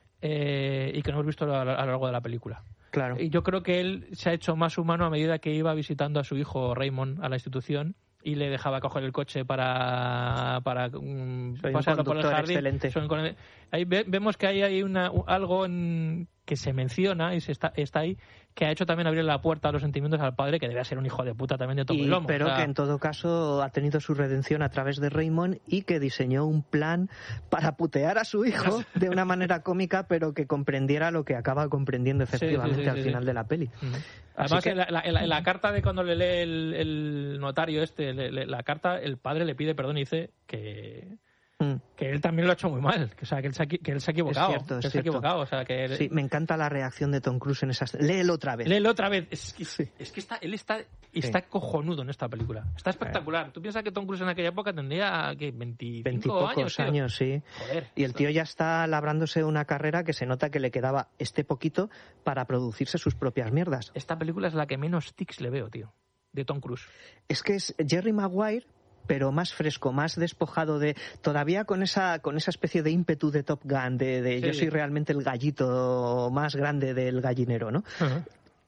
eh, y que no hemos visto a lo largo de la película. Claro. Y yo creo que él se ha hecho más humano a medida que iba visitando a su hijo Raymond a la institución y le dejaba coger el coche para, para um, pasarlo por el jardín. Excelente. Ahí ve, vemos que hay, hay una, algo en, que se menciona y se está, está ahí, que ha hecho también abrir la puerta a los sentimientos al padre, que debe ser un hijo de puta también de todo y, el lomo. Pero o sea, que en todo caso ha tenido su redención a través de Raymond y que diseñó un plan para putear a su hijo de una manera cómica, pero que comprendiera lo que acaba comprendiendo efectivamente sí, sí, sí, al sí, final sí. de la peli. Uh-huh. Además, que... en, la, la, en, la, en la carta de cuando le lee el, el notario este, le, le, la carta, el padre le pide perdón y dice que... que él también lo ha hecho muy mal, que, o sea, que, él se ha, que él se ha equivocado. Es cierto, es que él se ha equivocado, o sea, que él... Sí, me encanta la reacción de Tom Cruise en esas... Léelo otra vez. Léelo otra vez. Es que, sí. es que está, él está, está sí. cojonudo en esta película. Está espectacular. Eh. Tú piensas que Tom Cruise en aquella época tendría que veinticinco veintipocos años, años, sí. Joder. Y el tío ya está labrándose una carrera que se nota que le quedaba este poquito para producirse sus propias mierdas. Esta película es la que menos tics le veo, tío, de Tom Cruise. Es que es Jerry Maguire, pero más fresco, más despojado de... Todavía con esa con esa especie de ímpetu de Top Gun, de, de sí. yo soy realmente el gallito más grande del gallinero, ¿no? Uh-huh.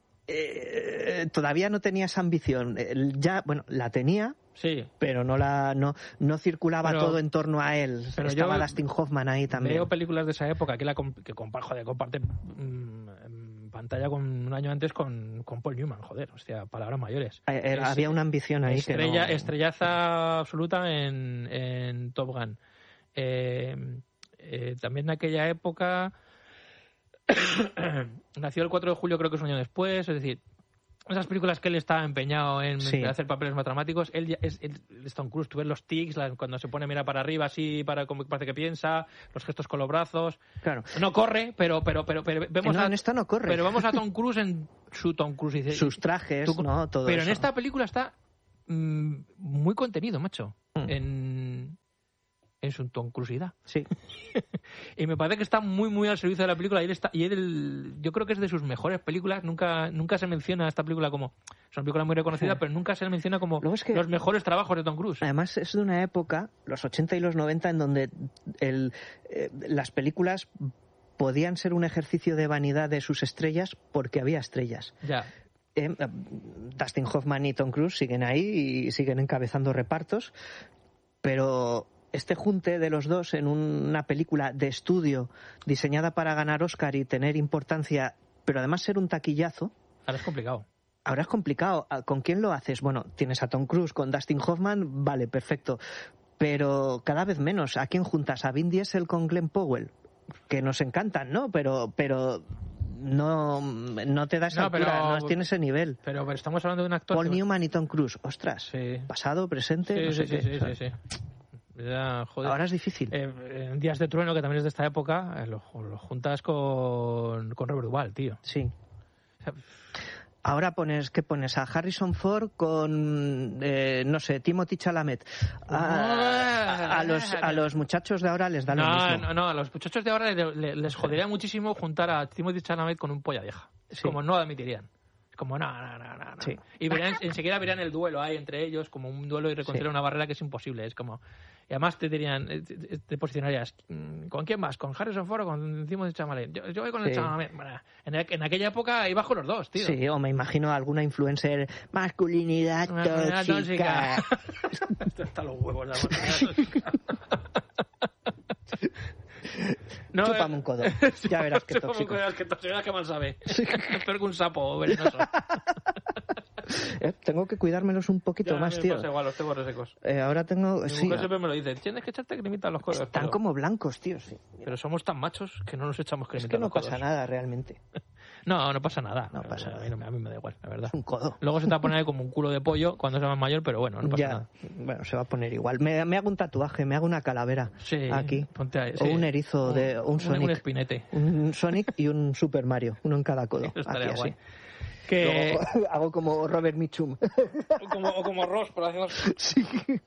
Eh, todavía no tenía esa ambición. Ya, bueno, la tenía, sí, pero no la no no circulaba pero, todo en torno a él. Pero estaba Dustin Hoffman ahí también. Veo películas de esa época que la que comparte, joder, comparte mmm, pantalla con un año antes con, con Paul Newman, joder, hostia, palabras mayores. Eh, es, había una ambición ahí estrella, que no... estrellaza absoluta en, en Top Gun. Eh, eh, también en aquella época nació el cuatro de julio, creo que es un año después, es decir, esas películas que él está empeñado en Sí. hacer papeles más dramáticos, él ya es, es, es Tom Cruise. Tú ves los tics, la- cuando se pone mira para arriba así, para como que parece que piensa, los gestos con los brazos. Claro. No corre, pero pero pero, pero vemos No, a, en esta no corre. Pero vamos a Tom Cruise en su Tom Cruise. Dice, Sus trajes, tú- ¿no? Todo pero eso. en esta película está mm, muy contenido, macho. Mm. En, en su Tom Cruisidad. Sí. Y me parece que está muy muy al servicio de la película y él está y él, yo creo que es de sus mejores películas. Nunca nunca se menciona esta película como es una película muy reconocida, Sí. pero nunca se le menciona como Luego es que- los mejores trabajos de Tom Cruise. Además es de una época, los ochenta y los noventa, en donde el, eh, las películas podían ser un ejercicio de vanidad de sus estrellas porque había estrellas. Ya. Eh, Dustin Hoffman y Tom Cruise siguen ahí y siguen encabezando repartos, pero este junte de los dos en una película de estudio diseñada para ganar Oscar y tener importancia, pero además ser un taquillazo, Ahora es complicado. ahora es complicado. ¿Con quién lo haces? Bueno, tienes a Tom Cruise, con Dustin Hoffman, vale, perfecto. Pero cada vez menos. ¿A quién juntas? ¿A Vin Diesel con Glenn Powell? Que nos encantan, ¿no? Pero pero no, no te da esa No, altura, pero- no tiene ese nivel. Pero, pero estamos hablando de un actor. Paul que- Newman y Tom Cruise, ostras. Sí. Pasado, presente, Sí, no sé sí, qué. sí, sí, ¿sabes? sí, sí. Ya, joder. Ahora es difícil. Eh, en Días de Trueno, que también es de esta época, eh, lo, lo juntas con, con Robert Duvall, tío. Sí. O sea, Ahora pones, ¿qué pones? A Harrison Ford con, eh, no sé, Timothy Chalamet. A, a los, a los muchachos de ahora les da lo no, mismo. no, no, a los muchachos de ahora le- le- les jodería muchísimo juntar a Timothy Chalamet con un polla vieja. Es Sí. como no admitirían. Es como no, no, no, no. no. Sí. Y verían, enseguida verían el duelo ahí entre ellos, como un duelo y reconciliar Sí. una barrera que es imposible. Es como. Y además te dirían, eh, te, te posicionarías, mm, ¿con quién vas? ¿Con Harrison Ford o con Timothy Chalamet? Yo, yo voy con el Sí. Chalamet. Bueno, en, en aquella época iba con los dos, tío. Sí, o me imagino alguna influencer, masculinidad Masculinidad tóxica. Esto está a los huevos de la masculinidad tóxica. No, Chúpame eh, un codo. Ya verás qué chúpame un tóxico. codo, que tóxico, verás qué mal sabe. Es peor que un sapo venenoso. Eh, tengo que cuidármelos un poquito Ya, más, a mí me tío. pasa igual, los tengo resecos. Eh, ahora tengo... Mi Sí, mujer siempre me lo dice, tienes que echarte cremita a los codos. están pero, como blancos, tío. Sí. pero somos tan machos que no nos echamos Es cremita que a no los pasa codos. nada realmente. No, no pasa nada. No pasa a, mí no me- a mí me da igual, la verdad. Es un codo. Luego se te va a poner ahí como un culo de pollo cuando sea más mayor, pero bueno, no pasa Ya, nada. bueno, se va a poner igual. Me, me hago un tatuaje, me hago una calavera Sí, aquí. ponte ahí, O sí. un erizo, de, o un Sonic. Un espinete. Un Sonic y un Super Mario, uno en cada codo. Eso estaría Aquí, guay. así. Que, Luego hago como Robert Mitchum. o, como, o como Ross, por ejemplo. Sí.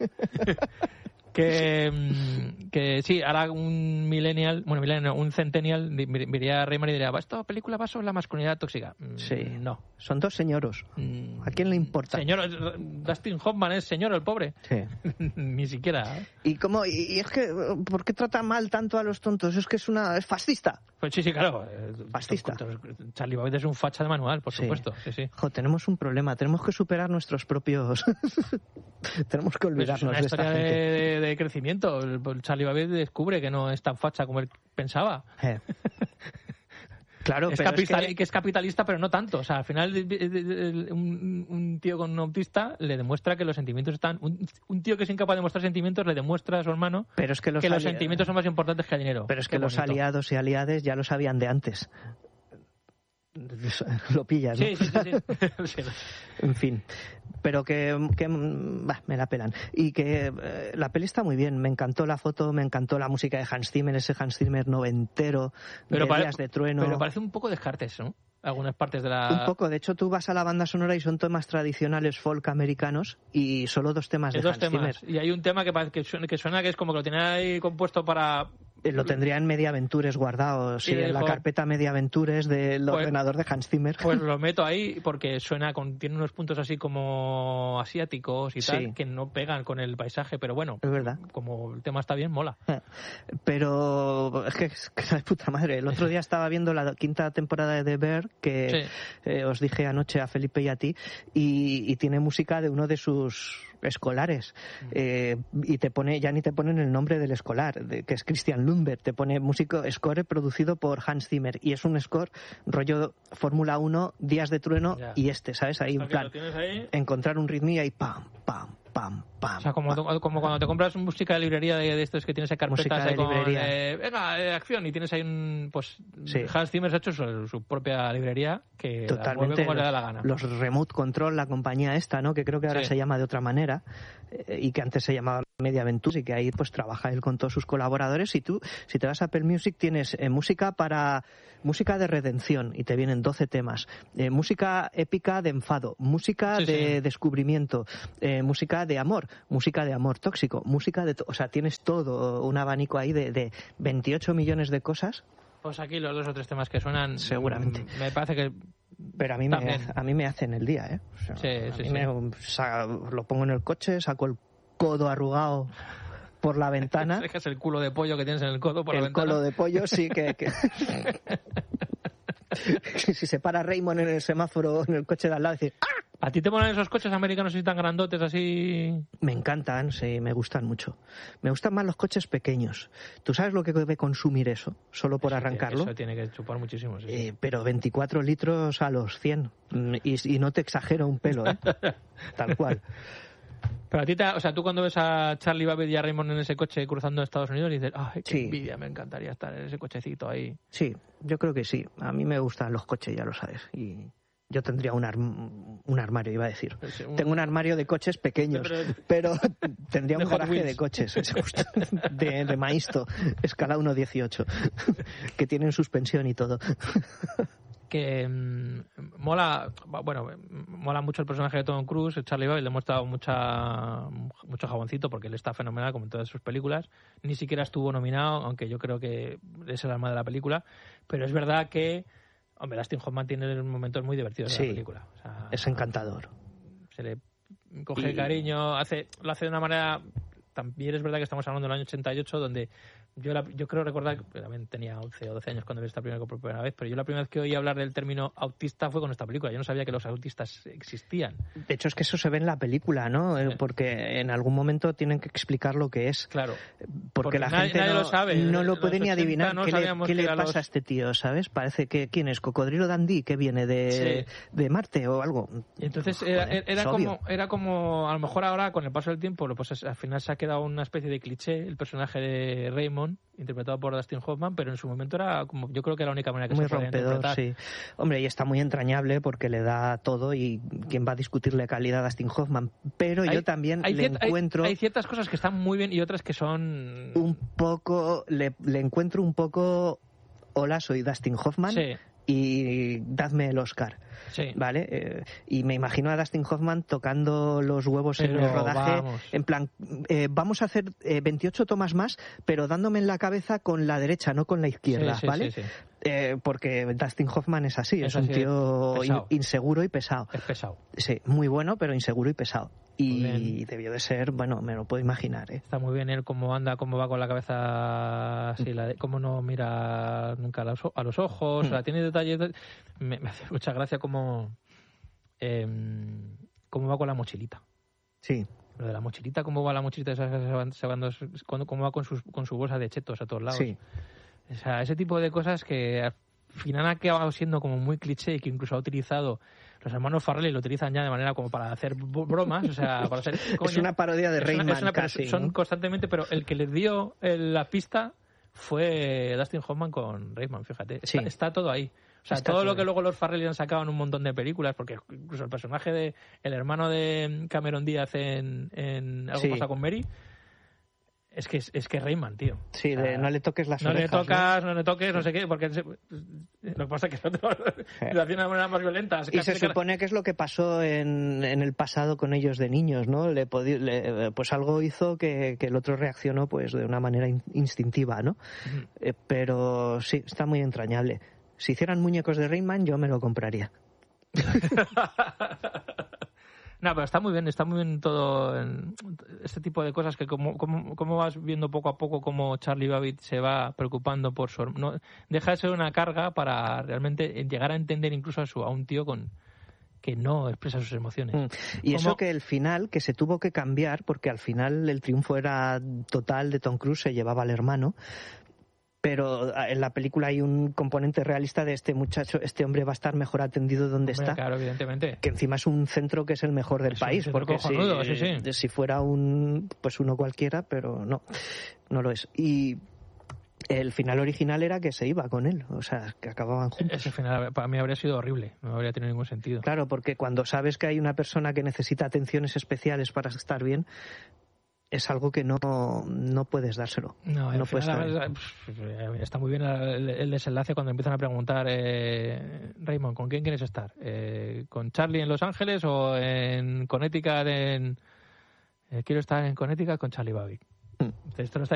Que, mm, que sí, ahora un millennial, bueno, millennial, no, un centennial di- diría a Raymar y diría, "¿Va, ¿esta película va sobre la masculinidad tóxica?" Mm, Sí. No. Son dos señoros. Mm, ¿A quién le importa? Señor, Dustin Hoffman es señor, el pobre. Sí. Ni siquiera. ¿eh? ¿Y cómo? Y y es que, ¿por qué trata mal tanto a los tontos? Es que es una... es fascista. Pues sí, sí, claro. eh, Fascista. Charlie Babbitt es un facha de manual, por Sí. supuesto. Sí, sí. Jo, tenemos un problema. Tenemos que superar nuestros propios... tenemos que Pues es olvidarnos una de esta historia gente. de, de crecimiento. El- el Charlie Babbitt descubre que no es tan facha como él pensaba. Eh. Claro, Es pero capital- es que... que... es capitalista, pero no tanto. O sea, al final, de- de- de- de- un, un tío con un autista le demuestra que los sentimientos están. Un, un tío que es incapaz de mostrar sentimientos le demuestra a su hermano Pero es que los, que los ali- sentimientos son más importantes que el dinero. Pero es Qué que los bonito. aliados y aliades ya lo sabían de antes. Lo pillas, ¿no? Sí, sí, sí. sí. Sí. En fin, pero que, que bah, me la pelan. Y que eh, la peli está muy bien, me encantó la foto, me encantó la música de Hans Zimmer, ese Hans Zimmer noventero, Pero, de pare- Días de Trueno. pero parece un poco Descartes, ¿no? Algunas partes de la. Un poco, de hecho tú vas a la banda sonora y son temas tradicionales folk americanos y solo dos temas de Es dos Hans temas. Zimmer. Y hay un tema que, parece- que, suena, que suena que es como que lo tiene ahí compuesto para. Eh, Lo tendría en Mediaventures guardado, sí, Y en la dijo- carpeta Mediaventures del Pues- ordenador de Hans Zimmer. Pues lo meto ahí porque suena con. Tiene unos puntos así como asiáticos y tal Sí. que no pegan con el paisaje, pero bueno. Es verdad. Como el tema está bien, mola. Pero es que es que de puta madre. El otro día estaba viendo la quinta temporada de The Bear, que Sí. eh, os dije anoche a Felipe y a ti, y, y tiene música de uno de sus escolares. Eh, y te pone, ya ni te ponen el nombre del escolar, de, que es Christian Lundberg, te pone músico, score producido por Hans Zimmer. Y es un score rollo Fórmula uno, Días de Trueno Ya. y este, ¿sabes? Ahí O sea, en que plan, lo tienes ahí. encontrar un ritmo y ahí pam, pam, pam, pam. O sea, como, pam. como cuando te compras música de librería de, de estos que tienes ahí carpetas de ahí con, librería. Eh, venga, eh, acción, y tienes ahí un... Pues sí. Hans Zimmer ha hecho su, su propia librería que Totalmente, la mueve como los, le da la gana. Los Remote Control, la compañía esta, ¿no? Que creo que ahora sí. se llama de otra manera eh, y que antes se llamaba Media Ventures, y que ahí pues trabaja él con todos sus colaboradores. Y tú, si te vas a Apple Music, tienes eh, música para música de redención y te vienen doce temas, eh, música épica de enfado, música sí, de sí. descubrimiento, eh, música de amor, música de amor tóxico, música de... To- o sea, tienes todo un abanico ahí de, de veintiocho millones de cosas. Pues aquí los dos o tres temas que suenan... Seguramente. Me parece que... Pero a mí, me, a mí me hacen el día, ¿eh? O sea, sí, a sí, mí sí. me, o sea, lo pongo en el coche, saco el codo arrugado por la ventana. Dejas el culo de pollo que tienes en el codo por el la ventana. El codo de pollo, sí, que... que... si se para Raymond en el semáforo en el coche de al lado, decir ¡ah! ¿A ti te molan esos coches americanos así tan grandotes, así...? Me encantan, sí, me gustan mucho. Me gustan más los coches pequeños. ¿Tú sabes lo que debe consumir eso, solo por eso arrancarlo? Eso tiene que chupar muchísimo, sí. Eh, pero veinticuatro litros a los cien. Y, y no te exagero un pelo, ¿eh? Tal cual. Pero a ti, te, o sea, tú cuando ves a Charlie Babbitt y a Raymond en ese coche cruzando Estados Unidos dices, ¡ay, qué sí. envidia! Me encantaría estar en ese cochecito ahí. Sí, yo creo que sí. A mí me gustan los coches, ya lo sabes. Y yo tendría un, arm- un armario, iba a decir. Sí, un... Tengo un armario de coches pequeños, pero, pero tendría un garaje de coches de, de Maisto, escala uno dieciocho, que tienen suspensión y todo. Que mmm, mola, bueno, mola mucho el personaje de Tom Cruise, Charlie Babbitt, le hemos dado mucha, mucho jaboncito porque él está fenomenal como en todas sus películas, ni siquiera estuvo nominado, aunque yo creo que es el alma de la película, pero es verdad que, hombre, Dustin Hoffman tiene momentos muy divertidos sí, de la película. O sea, es encantador. Se le coge y... cariño, hace, lo hace de una manera... También es verdad que estamos hablando del año ochenta y ocho, donde yo la, yo creo recordar que también tenía once o doce años cuando vi esta primera por primera vez, pero yo la primera vez que oí hablar del término autista fue con esta película. Yo no sabía que los autistas existían. De hecho, es que eso se ve en la película, ¿no? Sí. Porque en algún momento tienen que explicar lo que es. Claro. Porque, porque la nadie, gente nadie no lo sabe. No lo puede ni adivinar. No ¿Qué le, qué le pasa los... a este tío, sabes? Parece que, ¿quién es? ¿Cocodrilo Dundee? ¿Que viene de, sí. de Marte o algo? Y entonces era, Joder, era, como, era como, a lo mejor ahora, con el paso del tiempo, pues al final se ha quedado una especie de cliché el personaje de Raymond, interpretado por Dustin Hoffman, pero en su momento era como, yo creo que era la única manera que muy se podía rompedor, interpretar. Sí. Hombre, y está muy entrañable porque le da todo, y quién va a discutirle calidad a Dustin Hoffman, pero hay, yo también hay le cier- encuentro... Hay, hay ciertas cosas que están muy bien y otras que son... Un poco, le, le encuentro un poco, hola, soy Dustin Hoffman, sí. y dadme el Oscar. Sí. ¿Vale? Eh, y me imagino a Dustin Hoffman tocando los huevos pero, en el rodaje, vamos. en plan, eh, vamos a hacer eh, veintiocho tomas más, pero dándome en la cabeza con la derecha, no con la izquierda, sí, sí, ¿vale? Sí, sí. Eh, porque Dustin Hoffman es así, es, es un así, tío in, inseguro y pesado. Es pesado. Sí, muy bueno, pero inseguro y pesado. Y debió de ser, bueno, me lo puedo imaginar, ¿eh? Está muy bien él cómo anda, cómo va con la cabeza así, la de, cómo no mira nunca a los, a los ojos, mm. o sea, tiene detalles. Me, me hace mucha gracia cómo, eh, cómo va con la mochilita. Sí. Lo de la mochilita, cómo va la mochilita, se van, se van dos, cómo va con, sus, con su bolsa de chetos a todos lados. Sí. O sea, ese tipo de cosas que al final ha quedado siendo como muy cliché y que incluso ha utilizado... Los hermanos Farrelly lo utilizan ya de manera como para hacer bromas, o sea, para hacer coña. Es una parodia de Rayman, es una, casi. Son ¿no? constantemente, pero el que les dio el, la pista fue Dustin Hoffman con Rayman, fíjate. Está, sí. está todo ahí. O sea, está todo lo que luego los Farrelly han sacado en un montón de películas, porque incluso el personaje de el hermano de Cameron Díaz en, en Algo sí. pasa con Mary... Es que es, es que Rayman, tío. Sí, o sea, de no le toques las no orejas. Le tocas, ¿no? no le toques, no sé qué, porque se, lo que pasa es que lo hacía de una manera más violenta. Y se supone cara... que es lo que pasó en, en el pasado con ellos de niños, ¿no? Le, podi- le pues algo hizo que, que el otro reaccionó pues de una manera in- instintiva, ¿no? Uh-huh. Eh, pero sí, está muy entrañable. Si hicieran muñecos de Rayman, yo me lo compraría. No, pero está muy bien, está muy bien todo en este tipo de cosas que como, como, como vas viendo poco a poco cómo Charlie Babbitt se va preocupando por su... No, deja de ser una carga para realmente llegar a entender incluso a, su, a un tío con que no expresa sus emociones. Mm. Y como... eso que el final, que se tuvo que cambiar, porque al final el triunfo era total de Tom Cruise, se llevaba al hermano, pero en la película hay un componente realista de este muchacho, este hombre va a estar mejor atendido donde Hombre, está. Claro, evidentemente. Que encima es un centro que es el mejor del es país, porque si, sí, sí. si fuera un pues uno cualquiera, pero no, no lo es. Y el final original era que se iba con él, o sea, que acababan juntos. Ese final para mí habría sido horrible, no habría tenido ningún sentido. Claro, porque cuando sabes que hay una persona que necesita atenciones especiales para estar bien, es algo que no, no puedes dárselo. No, no puedes final, dar... Está muy bien el, el desenlace cuando empiezan a preguntar, eh, Raymond, ¿con quién quieres estar? Eh, ¿Con Charlie en Los Ángeles o en Connecticut? En... Eh, quiero estar en Connecticut con Charlie Babbitt. Mm. Esto no está